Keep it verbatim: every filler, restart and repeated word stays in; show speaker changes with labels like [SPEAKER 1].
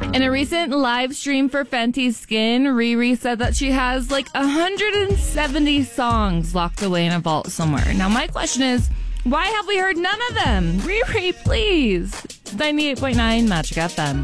[SPEAKER 1] In a recent live stream for Fenty Skin, Riri said that she has like one hundred seventy songs locked away in a vault somewhere. Now, my question is, why have we heard none of them? Riri, please. ninety-eight point nine Magic F M.